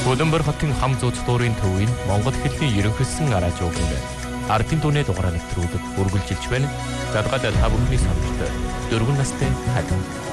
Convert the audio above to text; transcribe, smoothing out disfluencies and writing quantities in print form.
Улаанбаатар хотын хам зууц дуурын төвийн Монгол хэлний ерөнхийлсөн арааж ууган ардын дууны дугаараа нэвтрүүлэг үргэлжилж байна. Задгаал та бүхний сонирхолтой 4 настай хатан